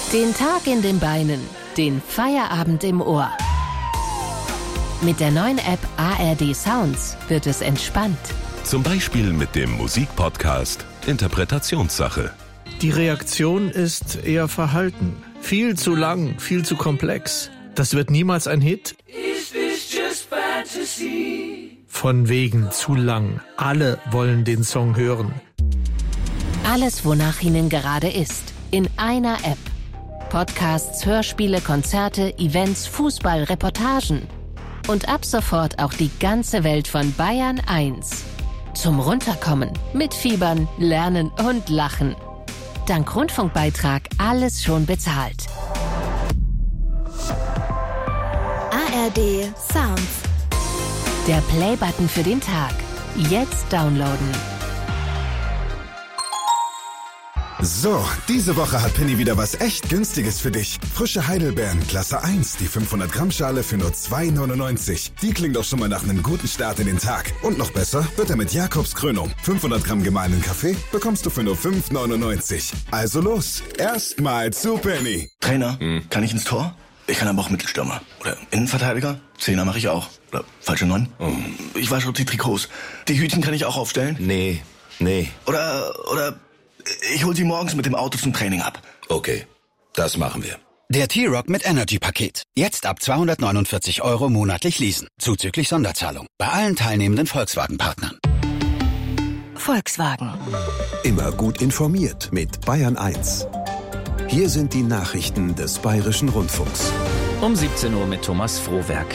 Den Tag in den Beinen, den Feierabend im Ohr. Mit der neuen App ARD Sounds wird es entspannt. Zum Beispiel mit dem Musikpodcast Interpretationssache. Die Reaktion ist eher verhalten. Viel zu lang, viel zu komplex. Das wird niemals ein Hit. Is this just fantasy? Von wegen zu lang. Alle wollen den Song hören. Alles, wonach Ihnen gerade ist, in einer App. Podcasts, Hörspiele, Konzerte, Events, Fußball, Reportagen. Und ab sofort auch die ganze Welt von Bayern 1. Zum Runterkommen, mitfiebern, lernen und lachen. Dank Rundfunkbeitrag alles schon bezahlt. ARD Sounds. Der Play-Button für den Tag. Jetzt downloaden. So, diese Woche hat Penny wieder was echt Günstiges für dich. Frische Heidelbeeren, Klasse 1, die 500 Gramm Schale für nur 2,99. Die klingt doch schon mal nach einem guten Start in den Tag. Und noch besser wird er mit Jakobs Krönung. 500 Gramm gemahlenen Kaffee bekommst du für nur 5,99. Also los, erstmal zu Penny. Trainer, kann ich ins Tor? Ich kann aber auch Mittelstürmer. Oder Innenverteidiger? Zehner mache ich auch. Oder falsche 9? Ich wasche die Trikots. Die Hütchen kann ich auch aufstellen? Nee. Oder ich hol sie morgens mit dem Auto zum Training ab. Okay, das machen wir. Der T-Rock mit Energy-Paket. Jetzt ab 249 € monatlich leasen. Zuzüglich Sonderzahlung. Bei allen teilnehmenden Volkswagen-Partnern. Volkswagen. Immer gut informiert mit Bayern 1. Hier sind die Nachrichten des Bayerischen Rundfunks. Um 17 Uhr mit Thomas Frohwerk.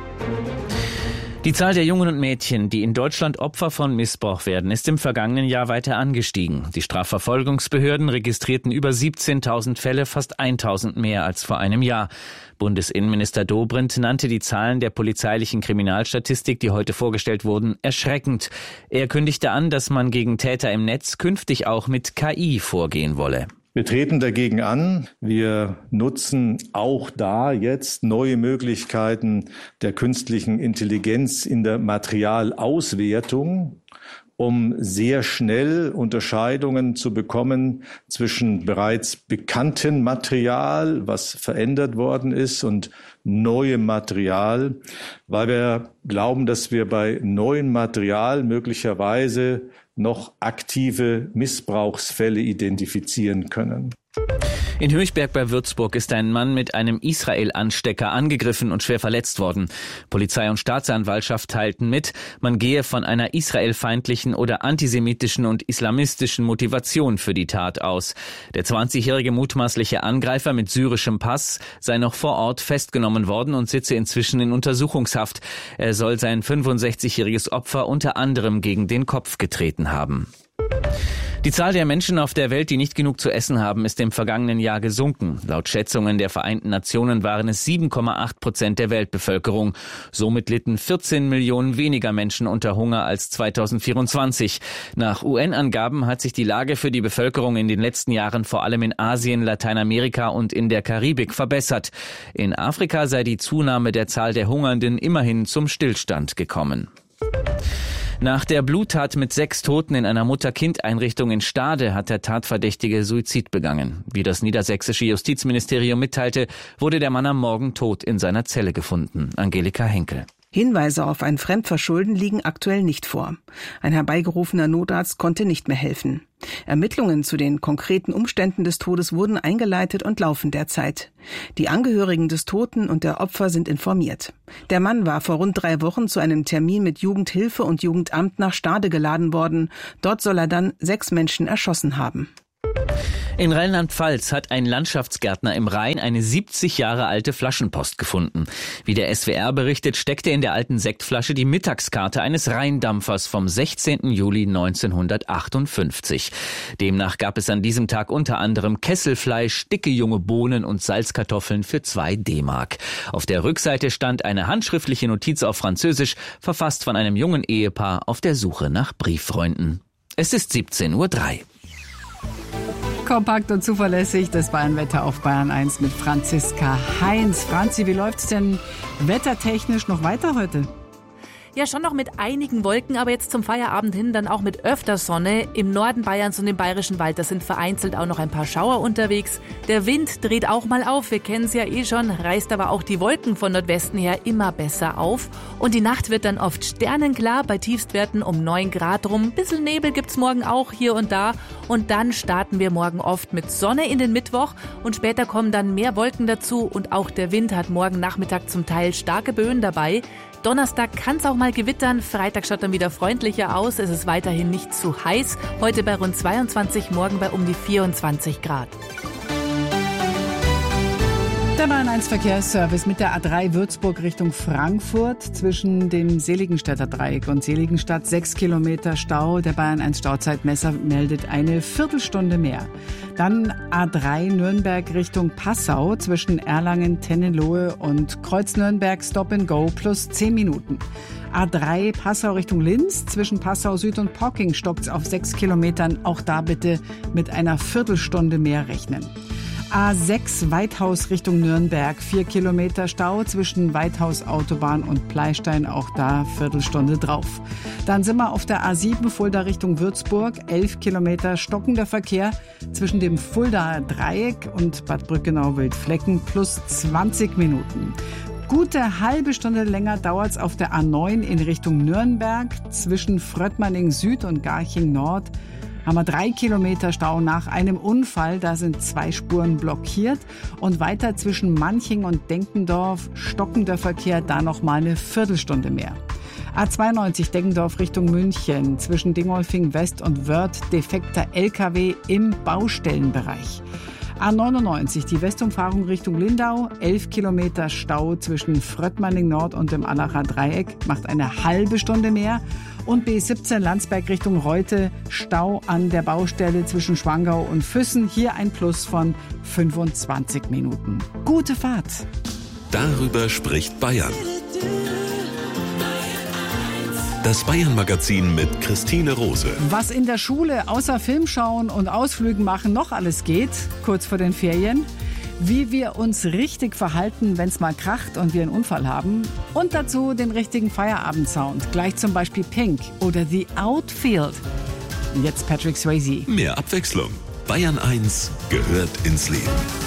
Die Zahl der Jungen und Mädchen, die in Deutschland Opfer von Missbrauch werden, ist im vergangenen Jahr weiter angestiegen. Die Strafverfolgungsbehörden registrierten über 17.000 Fälle, fast 1.000 mehr als vor einem Jahr. Bundesinnenminister Dobrindt nannte die Zahlen der polizeilichen Kriminalstatistik, die heute vorgestellt wurden, erschreckend. Er kündigte an, dass man gegen Täter im Netz künftig auch mit KI vorgehen wolle. Wir treten dagegen an. Wir nutzen auch da jetzt neue Möglichkeiten der künstlichen Intelligenz in der Materialauswertung, um sehr schnell Unterscheidungen zu bekommen zwischen bereits bekanntem Material, was verändert worden ist, und neuem Material, weil wir glauben, dass wir bei neuem Material möglicherweise noch aktive Missbrauchsfälle identifizieren können. In Höchberg bei Würzburg ist ein Mann mit einem Israel-Anstecker angegriffen und schwer verletzt worden. Polizei und Staatsanwaltschaft teilten mit, man gehe von einer israelfeindlichen oder antisemitischen und islamistischen Motivation für die Tat aus. Der 20-jährige mutmaßliche Angreifer mit syrischem Pass sei noch vor Ort festgenommen worden und sitze inzwischen in Untersuchungshaft. Er soll sein 65-jähriges Opfer unter anderem gegen den Kopf getreten haben. Die Zahl der Menschen auf der Welt, die nicht genug zu essen haben, ist im vergangenen Jahr gesunken. Laut Schätzungen der Vereinten Nationen waren es 7,8% der Weltbevölkerung. Somit litten 14 Millionen weniger Menschen unter Hunger als 2024. Nach UN-Angaben hat sich die Lage für die Bevölkerung in den letzten Jahren vor allem in Asien, Lateinamerika und in der Karibik verbessert. In Afrika sei die Zunahme der Zahl der Hungernden immerhin zum Stillstand gekommen. Nach der Bluttat mit 6 Toten in einer Mutter-Kind-Einrichtung in Stade hat der Tatverdächtige Suizid begangen. Wie das niedersächsische Justizministerium mitteilte, wurde der Mann am Morgen tot in seiner Zelle gefunden. Angelika Henkel. Hinweise auf ein Fremdverschulden liegen aktuell nicht vor. Ein herbeigerufener Notarzt konnte nicht mehr helfen. Ermittlungen zu den konkreten Umständen des Todes wurden eingeleitet und laufen derzeit. Die Angehörigen des Toten und der Opfer sind informiert. Der Mann war vor rund 3 Wochen zu einem Termin mit Jugendhilfe und Jugendamt nach Stade geladen worden. Dort soll er dann 6 Menschen erschossen haben. In Rheinland-Pfalz hat ein Landschaftsgärtner im Rhein eine 70 Jahre alte Flaschenpost gefunden. Wie der SWR berichtet, steckte in der alten Sektflasche die Mittagskarte eines Rheindampfers vom 16. Juli 1958. Demnach gab es an diesem Tag unter anderem Kesselfleisch, dicke junge Bohnen und Salzkartoffeln für 2 D-Mark. Auf der Rückseite stand eine handschriftliche Notiz auf Französisch, verfasst von einem jungen Ehepaar auf der Suche nach Brieffreunden. Es ist 17:03 Uhr. Kompakt und zuverlässig, das Bayern-Wetter auf Bayern 1 mit Franziska Heinz. Franzi, wie läuft's denn wettertechnisch noch weiter heute? Ja, schon noch mit einigen Wolken, aber jetzt zum Feierabend hin dann auch mit öfter Sonne. Im Norden Bayerns und im Bayerischen Wald, da sind vereinzelt auch noch ein paar Schauer unterwegs. Der Wind dreht auch mal auf, wir kennen es ja eh schon, reißt aber auch die Wolken von Nordwesten her immer besser auf. Und die Nacht wird dann oft sternenklar, bei Tiefstwerten um 9 Grad rum. Bisschen Nebel gibt's morgen auch hier und da. Und dann starten wir morgen oft mit Sonne in den Mittwoch und später kommen dann mehr Wolken dazu und auch der Wind hat morgen Nachmittag zum Teil starke Böen dabei. Donnerstag kann es auch mal gewittern, Freitag schaut dann wieder freundlicher aus, es ist weiterhin nicht zu heiß. Heute bei rund 22, morgen bei um die 24 Grad. Der Bayern 1 Verkehrsservice mit der A3 Würzburg Richtung Frankfurt zwischen dem Seligenstädter Dreieck und Seligenstadt 6 Kilometer Stau. Der Bayern 1 Stauzeitmesser meldet eine Viertelstunde mehr. Dann A3 Nürnberg Richtung Passau zwischen Erlangen, Tennenlohe und Kreuz Nürnberg Stop and Go plus 10 Minuten. A3 Passau Richtung Linz zwischen Passau Süd und Pocking stockt's auf 6 Kilometern. Auch da bitte mit einer Viertelstunde mehr rechnen. A6 Weithaus Richtung Nürnberg, 4 Kilometer Stau zwischen Weithaus Autobahn und Pleistein, auch da Viertelstunde drauf. Dann sind wir auf der A7 Fulda Richtung Würzburg, 11 Kilometer stockender Verkehr zwischen dem Fuldaer Dreieck und Bad Brückenau-Wildflecken plus 20 Minuten. Gute halbe Stunde länger dauert's auf der A9 in Richtung Nürnberg zwischen Fröttmanning Süd und Garching Nord. Haben wir 3 Kilometer Stau nach einem Unfall. Da sind 2 Spuren blockiert. Und weiter zwischen Manching und Denkendorf stockender Verkehr, da noch mal eine Viertelstunde mehr. A92 Deckendorf Richtung München zwischen Dingolfing West und Wörth defekter LKW im Baustellenbereich. A99 die Westumfahrung Richtung Lindau, 11 Kilometer Stau zwischen Fröttmanning Nord und dem Annacher Dreieck, macht eine halbe Stunde mehr. Und B17 Landsberg Richtung Reute, Stau an der Baustelle zwischen Schwangau und Füssen, hier ein Plus von 25 Minuten. Gute Fahrt! Darüber spricht Bayern. Das Bayern-Magazin mit Christine Rose. Was in der Schule außer Filmschauen und Ausflügen machen noch alles geht, kurz vor den Ferien. Wie wir uns richtig verhalten, wenn es mal kracht und wir einen Unfall haben. Und dazu den richtigen Feierabendsound. Gleich zum Beispiel Pink oder The Outfield. Und jetzt Patrick Swayze. Mehr Abwechslung. Bayern 1 gehört ins Leben.